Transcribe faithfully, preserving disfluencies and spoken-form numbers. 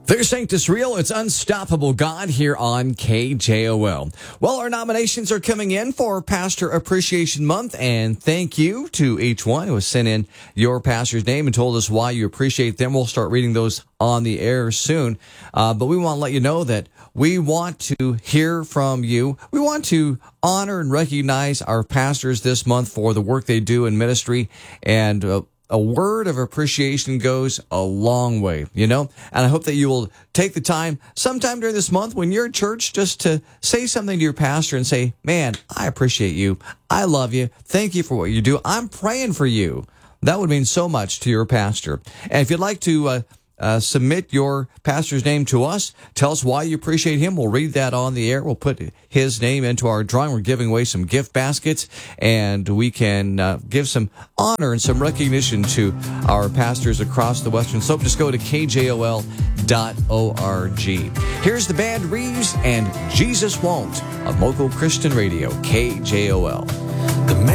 There's Sanctus Real. It's Unstoppable God here on K J O L. Well, our nominations are coming in for Pastor Appreciation Month, and thank you to each one who has sent in your pastor's name and told us why you appreciate them. We'll start reading those on the air soon. Uh, but we want to let you know that we want to hear from you. We want to honor and recognize our pastors this month for the work they do in ministry, and uh, a word of appreciation goes a long way, you know? And I hope that you will take the time sometime during this month when you're at church just to say something to your pastor and say, man, I appreciate you. I love you. Thank you for what you do. I'm praying for you. That would mean so much to your pastor. And if you'd like to uh, uh, submit your pastor's name to us, tell us why you appreciate him. We'll read that on the air. We'll put his name into our drawing. We're giving away some gift baskets, and we can uh, give some honor and some recognition to our pastors across the Western Slope. Just go to K J O L dot org. Here's the band Reeves and Jesus Won't on Local Christian Radio, K J O L.